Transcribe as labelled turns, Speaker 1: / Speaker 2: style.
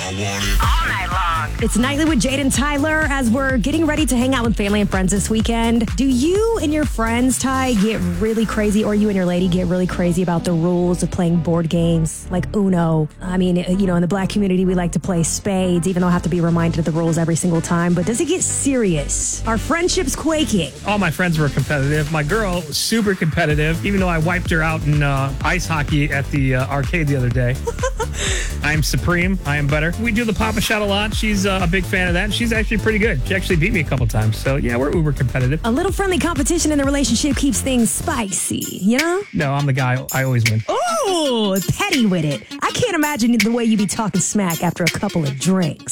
Speaker 1: All night long.
Speaker 2: It's Nightly with Jade and Tyler as we're getting ready to hang out with family and friends this weekend. Do you and your friends, Ty, get really crazy, or you and your lady get really crazy about the rules of playing board games like Uno? I mean, you know, in the Black community, we like to play spades, even though I have to be reminded of the rules every single time. But does it get serious? Are friendships quaking?
Speaker 3: All my friends were competitive. My girl was super competitive, even though I wiped her out in ice hockey at the arcade the other day. I am supreme. I am better. We do the Papa Shot a lot. She's a big fan of that. She's actually pretty good. She actually beat me a couple times. So, yeah, we're uber competitive.
Speaker 2: A little friendly competition in the relationship keeps things spicy, you know?
Speaker 3: No, I'm the guy. I always win.
Speaker 2: Ooh, petty with it. I can't imagine the way you be talking smack after a couple of drinks.